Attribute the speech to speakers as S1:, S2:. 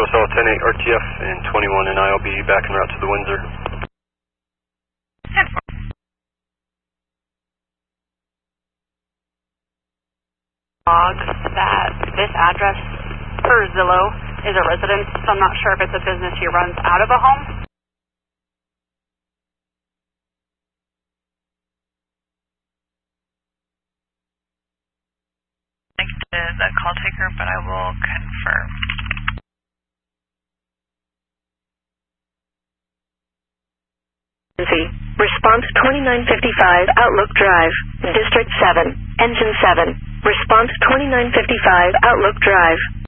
S1: Marcel 10-8 RTF and 21 and I will be back en route to the Windsor.
S2: Log that this address per Zillow is a residence, so I'm not sure if it's a business he runs out of a home.
S3: The call taker, but I will confirm.
S4: Response 2955 Outlook Drive, District 7, Engine 7. Response 2955 Outlook Drive.